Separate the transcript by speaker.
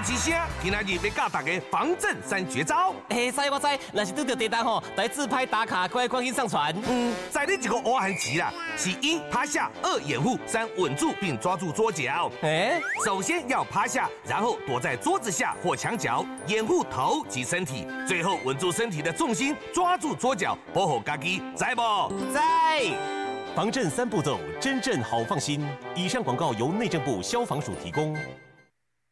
Speaker 1: 之声，今仔日要教大家防震3绝招。
Speaker 2: 知我知，若是拄到地震吼，来自拍打卡，快关心上传。
Speaker 1: 在你一个挖痕期啦，是1趴下，2掩护，3稳住并抓住桌角。首先要趴下，然后躲在桌子下或墙角，掩护头及身体，最后稳住身体的重心，抓住桌角，保护家己，知不？
Speaker 2: 在。
Speaker 3: 防震3步骤，真正好放心。以上广告由内政部消防署提供。